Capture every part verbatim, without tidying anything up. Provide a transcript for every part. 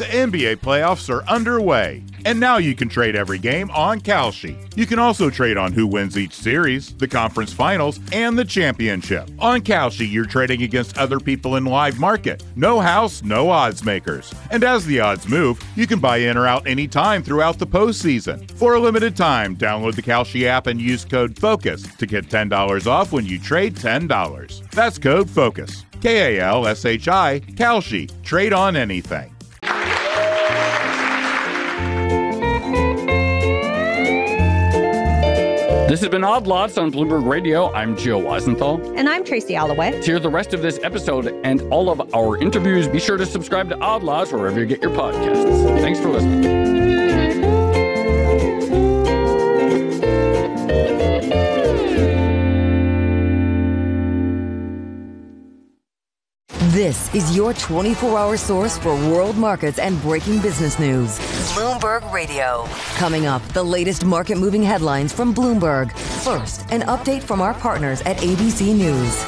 The N B A playoffs are underway, and now you can trade every game on Kalshi. You can also trade on who wins each series, the conference finals, and the championship. On Kalshi, you're trading against other people in live market. No house, no odds makers. And as the odds move, you can buy in or out anytime throughout the postseason. For a limited time, download the Kalshi app and use code FOCUS to get ten dollars off when you trade ten dollars. That's code FOCUS. K A L S H I, Kalshi. Trade on anything. This has been Odd Lots on Bloomberg Radio. I'm Joe Weisenthal. And I'm Tracy Alloway. To hear the rest of this episode and all of our interviews, be sure to subscribe to Odd Lots wherever you get your podcasts. Thanks for listening. This is your twenty-four hour source for world markets and breaking business news. Bloomberg Radio. Coming up, the latest market-moving headlines from Bloomberg. First, an update from our partners at A B C News.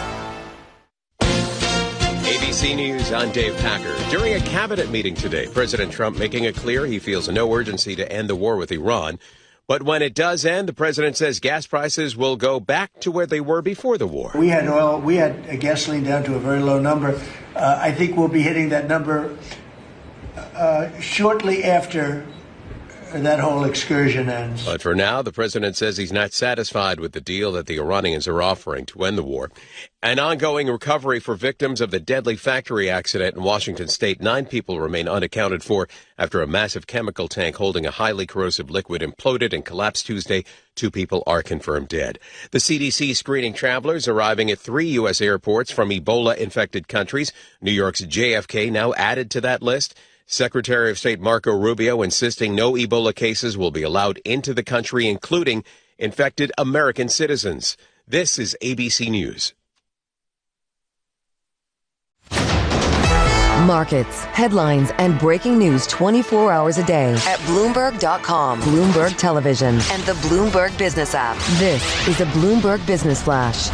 A B C News, I'm Dave Packer. During a cabinet meeting today, President Trump making it clear he feels no urgency to end the war with Iran. But when it does end, the president says gas prices will go back to where they were before the war. We had oil, we had gasoline down to a very low number. Uh, I think we'll be hitting that number uh, shortly after that whole excursion ends. But for now, the president says he's not satisfied with the deal that the Iranians are offering to end the war. An ongoing recovery for victims of the deadly factory accident in Washington state. Nine people remain unaccounted for after a massive chemical tank holding a highly corrosive liquid imploded and collapsed Tuesday. Two people are confirmed dead. The C D C screening travelers arriving at three U S airports from Ebola-infected countries. New York's J F K now added to that list. Secretary of State Marco Rubio insisting no Ebola cases will be allowed into the country, including infected American citizens. This is A B C News. Markets, headlines, and breaking news twenty-four hours a day at Bloomberg dot com, Bloomberg Television, and the Bloomberg Business app. This is a Bloomberg Business Flash.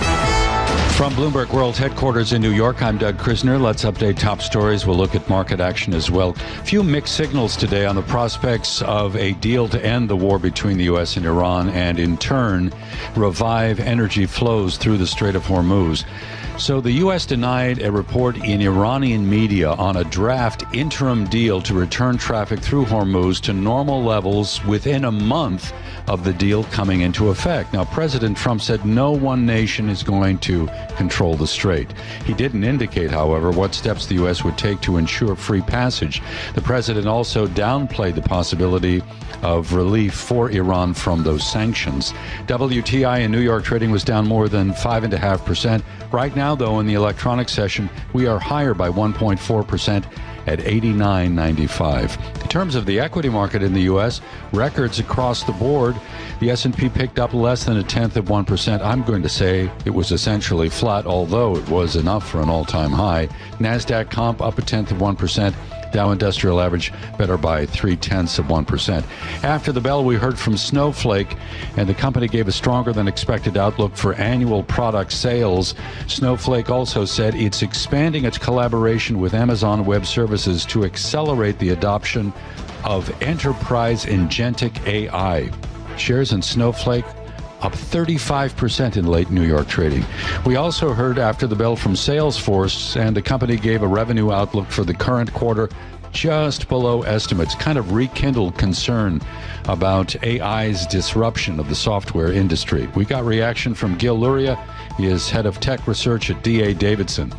From Bloomberg World Headquarters in New York, I'm Doug Krisner. Let's update top stories. We'll look at market action as well. Few mixed signals today on the prospects of a deal to end the war between the U S and Iran and, in turn, revive energy flows through the Strait of Hormuz. So the U S denied a report in Iranian media on a draft interim deal to return traffic through Hormuz to normal levels within a month of the deal coming into effect. Now, President Trump said no one nation is going to control the strait. He didn't indicate, however, what steps the U S would take to ensure free passage. The president also downplayed the possibility of relief for Iran from those sanctions. W T I in New York trading was down more than five point five percent. Right now, though, in the electronic session, we are higher by one point four percent at eighty-nine ninety-five. In terms of the equity market in the U S, records across the board. The S and P picked up less than a tenth of one percent. I'm going to say it was essentially flat, although it was enough for an all-time high. NASDAQ comp up a tenth of one percent. Dow Industrial Average better by three-tenths of one percent. After the bell, we heard from Snowflake, and the company gave a stronger than expected outlook for annual product sales. Snowflake also said it's expanding its collaboration with Amazon Web Services to accelerate the adoption of enterprise agentic A I. Shares in Snowflake up thirty-five percent in late New York trading. We also heard after the bell from Salesforce, and the company gave a revenue outlook for the current quarter just below estimates, kind of rekindled concern about A I's disruption of the software industry. We got reaction from Gil Luria. He is head of tech research at D A Davidson.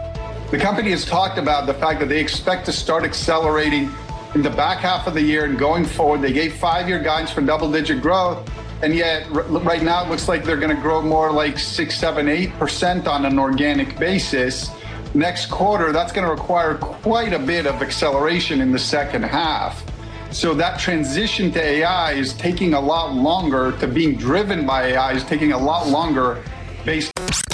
The company has talked about the fact that they expect to start accelerating in the back half of the year and going forward. They gave five-year guidance for double-digit growth. And yet, r- right now, it looks like they're going to grow more like six, seven, eight percent on an organic basis. Next quarter, that's going to require quite a bit of acceleration in the second half. So that transition to A I is taking a lot longer, to being driven by A I is taking a lot longer based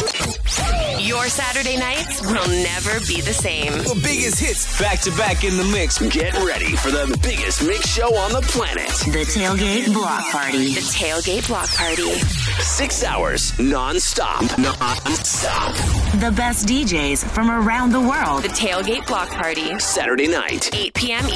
Your Saturday nights will never be the same. The biggest hits back to back in the mix. Get ready for the biggest mix show on the planet. The Tailgate Block Party. The Tailgate Block Party. Six hours non-stop. Non-stop. The best D Js from around the world. The Tailgate Block Party. Saturday night. eight p.m.